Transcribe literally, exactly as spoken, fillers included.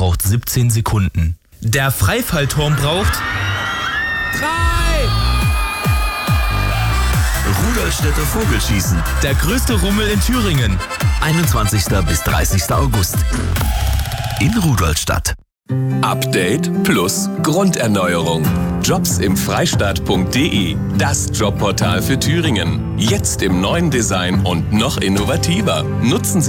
braucht siebzehn Sekunden. Der Freifallturm braucht drei! Rudolstädter Vogelschießen. Der größte Rummel in Thüringen. einundzwanzigsten bis dreißigsten August. In Rudolstadt. Update plus Grunderneuerung. Jobs im Freistaat punkt de. Das Jobportal für Thüringen. Jetzt im neuen Design und noch innovativer. Nutzen Sie